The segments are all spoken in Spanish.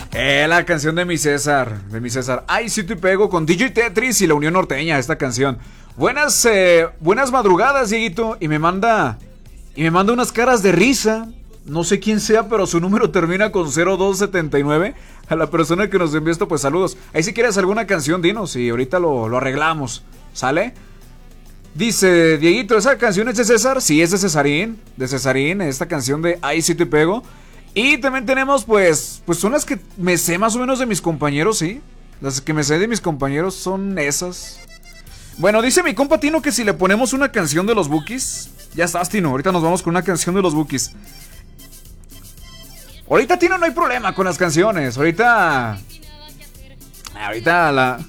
La canción de mi César. Ay, sí te pego con DJ Tetris y la Unión Norteña, esta canción. Buenas madrugadas, Dieguito. Y me manda unas caras de risa. No sé quién sea, pero su número termina con 0279. A la persona que nos envió esto, pues saludos. Ahí si quieres alguna canción, dinos y ahorita lo arreglamos. ¿Sale? Dice Dieguito, ¿esa canción es de César? Sí, es de Cesarín. De Cesarín, esta canción de Ay, sí te pego. Y también tenemos, pues son las que me sé más o menos de mis compañeros, ¿sí? Las que me sé de mis compañeros son esas. Bueno, dice mi compa Tino que si le ponemos una canción de los Bukis. Ya estás, Tino, ahorita nos vamos con una canción de los Bukis. Ahorita, Tino, no hay problema con las canciones. Ahorita la...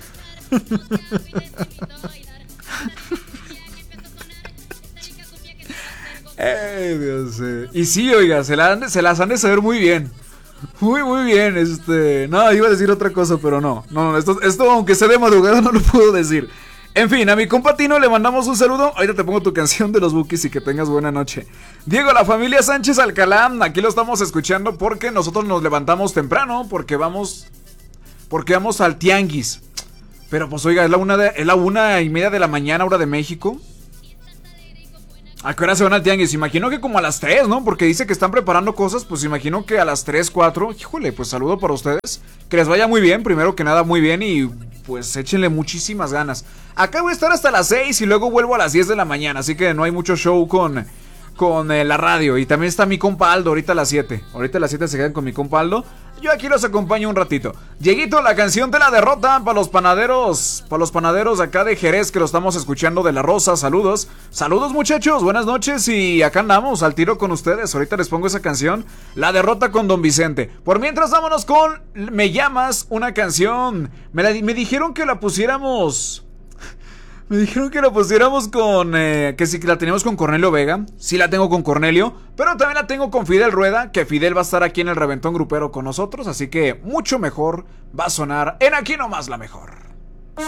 Dios. Y sí, oiga, se las han de saber muy bien. Muy bien, no, iba a decir otra cosa, pero no, esto aunque sea de madrugada no lo puedo decir. En fin, a mi compa Tino le mandamos un saludo. Ahorita te pongo tu canción de los Bukis y que tengas buena noche. Diego, la familia Sánchez Alcalá, aquí lo estamos escuchando porque nosotros nos levantamos temprano, porque vamos al tianguis. Pero pues oiga, es la 1:30 de la mañana, hora de México. ¿A qué hora se van al tianguis? Imagino que como a las 3, ¿no? Porque dice que están preparando cosas, pues imagino que a las 3, 4. Híjole, pues saludo para ustedes. Que les vaya muy bien, primero que nada muy bien y pues échenle muchísimas ganas. Acá voy a estar hasta las 6 y luego vuelvo a las 10 de la mañana, así que no hay mucho show con la radio. Y también está mi compa Aldo ahorita a las 7. Ahorita a las 7 se quedan con mi compa Aldo. Yo aquí los acompaño un ratito. Dieguito, la canción de la derrota para los panaderos acá de Jerez que lo estamos escuchando de La Rosa. Saludos muchachos, buenas noches y acá andamos al tiro con ustedes. Ahorita les pongo esa canción, La Derrota con Don Vicente. Por mientras vámonos con Me Llamas, una canción. Me dijeron que la pusiéramos... Me dijeron que la pusiéramos con... que sí, que la teníamos con Cornelio Vega. Sí la tengo con Cornelio. Pero también la tengo con Fidel Rueda. Que Fidel va a estar aquí en el Reventón Grupero con nosotros. Así que mucho mejor va a sonar en Aquí Nomás la Mejor.